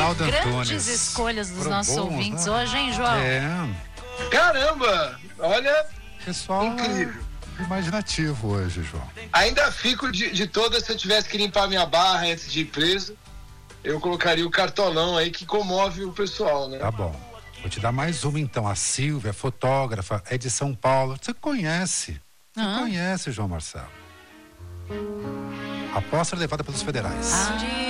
Reinaldo Grandes Antunes. escolhas dos Foram nossos bons, ouvintes né? hoje, hein, João? Caramba! Olha, Pessoal incrível. imaginativo hoje, João. Ainda fico de todas, se eu tivesse que limpar minha barra antes de ir preso, eu colocaria o cartolão aí que comove o pessoal, né? Tá bom. Vou te dar mais uma então. A Silvia, fotógrafa, é de São Paulo. Você conhece? Você conhece, João Marcelo? Apóstolo levada pelos federais.